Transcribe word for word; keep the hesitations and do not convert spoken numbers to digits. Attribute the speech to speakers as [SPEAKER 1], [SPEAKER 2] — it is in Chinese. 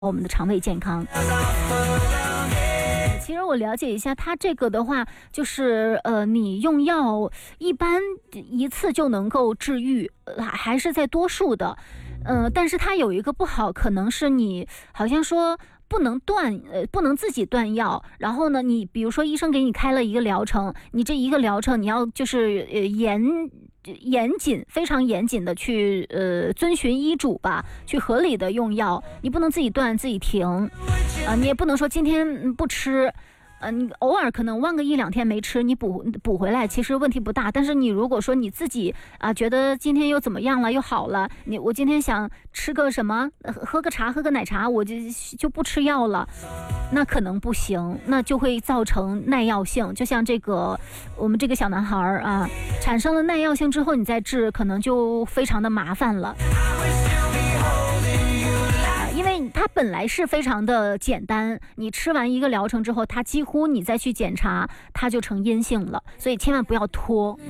[SPEAKER 1] 我们的肠胃健康。其实我了解一下，它这个的话，就是呃，你用药一般一次就能够治愈，呃、还是在多数的，呃，但是它有一个不好，可能是你好像说不能断，呃，不能自己断药。然后呢，你比如说医生给你开了一个疗程，你这一个疗程你要就是呃严。严谨，非常严谨的去呃遵循医嘱吧，去合理的用药，你不能自己断自己停，啊、呃，你也不能说今天不吃。呃，你偶尔可能忘个一两天没吃，你补补回来，其实问题不大。但是你如果说你自己啊、呃，觉得今天又怎么样了，又好了，你我今天想吃个什么，喝个茶，喝个奶茶，我就就不吃药了，那可能不行，那就会造成耐药性。就像这个我们这个小男孩啊，产生了耐药性之后，你再治可能就非常的麻烦了。因为它本来是非常的简单，你吃完一个疗程之后，它几乎你再去检查，它就成阴性了，所以千万不要拖。